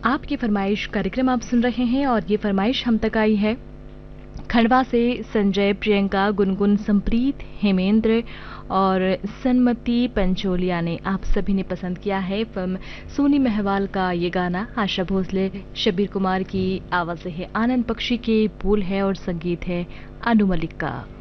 आपकी फरमाइश कार्यक्रम आप सुन रहे हैं और ये फरमाइश हम तक आई है खंडवा से संजय, प्रियंका, गुनगुन, संप्रीत, हेमेंद्र और सन्मति पंचोलिया ने। आप सभी ने पसंद किया है फिल्म सोनी महवाल का ये गाना। आशा भोसले, शब्बीर कुमार की आवाज़ है, आनंद बख्शी के बोल है और संगीत है अनु मलिक का।